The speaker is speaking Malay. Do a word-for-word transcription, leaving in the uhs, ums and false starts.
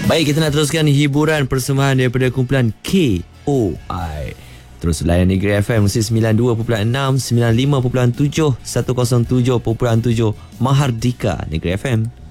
Baik, kita nak teruskan hiburan persembahan daripada kumpulan K O I. Terus layan Negeri F M sembilan puluh dua perpuluhan enam, sembilan puluh lima perpuluhan tujuh, seratus tujuh perpuluhan tujuh Mahardika Negeri F M.